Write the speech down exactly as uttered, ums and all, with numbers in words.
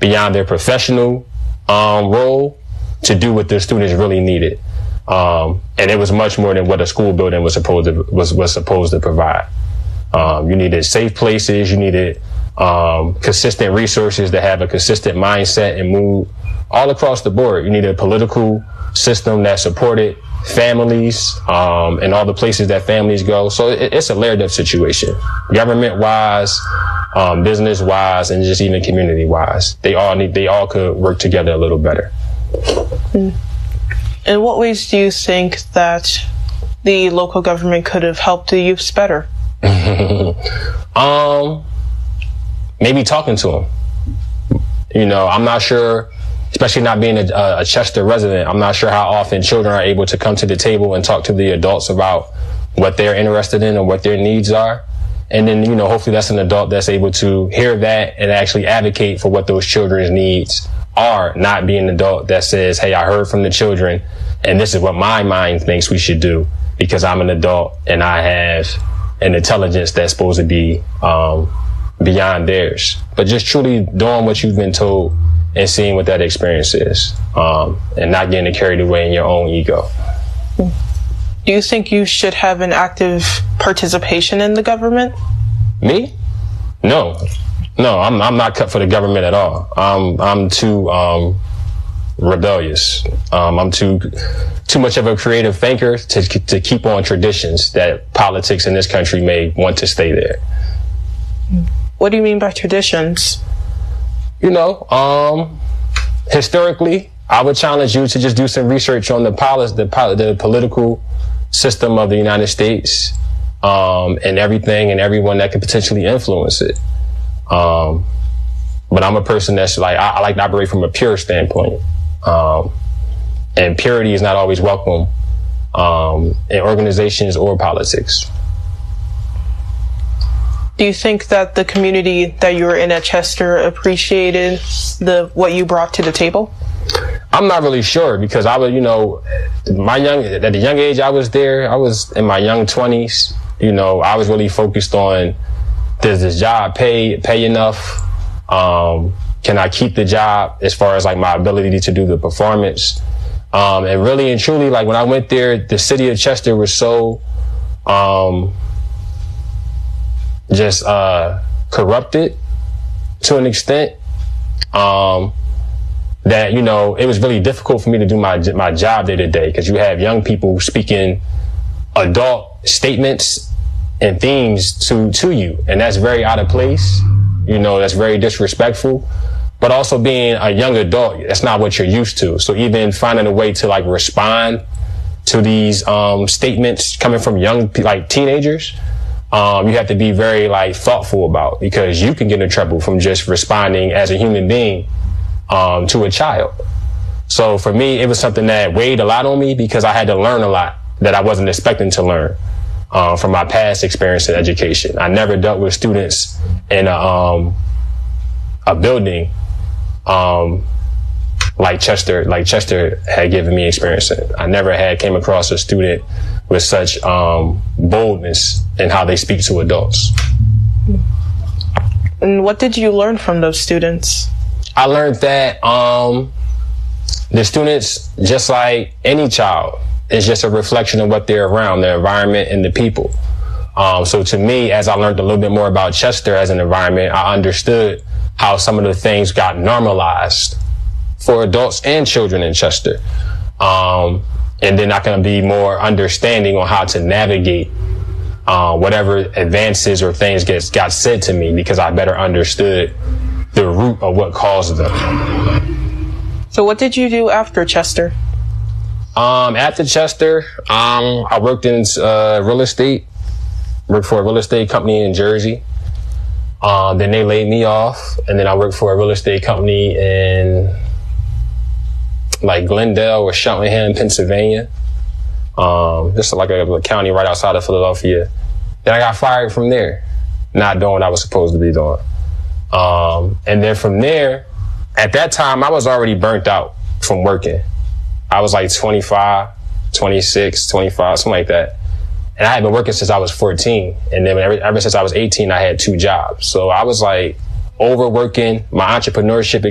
beyond their professional um, role to do what the students really needed. Um, and it was much more than what a school building was supposed to, was, was supposed to provide. Um, you needed safe places. You needed um, consistent resources that have a consistent mindset and mood all across the board. You needed a political system that supported families um, and all the places that families go. So it, it's a layered up situation, government-wise, um, business-wise, and just even community-wise. They all need. They all could work together a little better. Mm. In what ways do you think that the local government could have helped the youths better? um, maybe talking to them. You know, I'm not sure, especially not being a, a Chester resident, I'm not sure how often children are able to come to the table and talk to the adults about what they're interested in or what their needs are. And then, you know, hopefully that's an adult that's able to hear that and actually advocate for what those children's needs are, not being an adult that says, hey, I heard from the children and this is what my mind thinks we should do because I'm an adult and I have an intelligence that's supposed to be um, beyond theirs. But just truly doing what you've been told and seeing what that experience is, um, and not getting carried away in your own ego. Do you think you should have an active participation in the government? Me? No. No, I'm I'm not cut for the government at all. I'm I'm too um, rebellious. Um, I'm too too much of a creative thinker to to keep on traditions that politics in this country may want to stay there. What do you mean by traditions? You know, um, historically, I would challenge you to just do some research on the policy, the, the political system of the United States, um, and everything and everyone that could potentially influence it. Um, but I'm a person that's like, I, I like to operate from a pure standpoint. Um, and purity is not always welcome, um, in organizations or politics. Do you think that the community that you were in at Chester appreciated the what you brought to the table? I'm not really sure because I was, you know, my young at the young age I was there. I was in my young twenties. You know, I was really focused on, does this job pay pay enough? Um, can I keep the job as far as like my ability to do the performance? Um, and really and truly, like when I went there, the city of Chester was so um, just uh, corrupted to an extent um, that, you know, it was really difficult for me to do my my job day to day because you have young people speaking adult statements and themes to to you, and that's very out of place. You know, that's very disrespectful. But also being a young adult, that's not what you're used to. So even finding a way to like respond to these um, statements coming from young like teenagers, um, you have to be very like thoughtful about, because you can get in trouble from just responding as a human being um, to a child. So for me, it was something that weighed a lot on me because I had to learn a lot that I wasn't expecting to learn uh, from my past experience in education. I never dealt with students in a, um, a building um, like Chester, like Chester had given me experience in. I never had came across a student with such um, boldness in how they speak to adults. And what did you learn from those students? I learned that um, the students, just like any child, is just a reflection of what they're around, their environment and the people. Um, so to me, as I learned a little bit more about Chester as an environment, I understood how some of the things got normalized for adults and children in Chester. Um, and then I can be more understanding on how to navigate uh, whatever advances or things gets got said to me, because I better understood the root of what caused them. So what did you do after Chester? Um, after Chester, um, I worked in uh, real estate, worked for a real estate company in Jersey. Um, then they laid me off, and then I worked for a real estate company in like Glendale or Cheltenham, Pennsylvania. Um, just like a, a county right outside of Philadelphia. Then I got fired from there, not doing what I was supposed to be doing. Um, and then from there, at that time, I was already burnt out from working. I was like twenty-five, twenty-six, twenty-five, something like that. And I had been working since I was fourteen. And then ever, ever since I was eighteen, I had two jobs. So I was like overworking. My entrepreneurship